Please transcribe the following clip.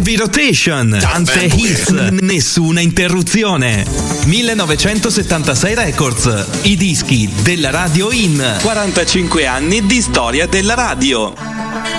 Heavy Rotation, tante hits, nessuna interruzione. 1976 Records, i dischi della radio in 45 anni di storia della radio.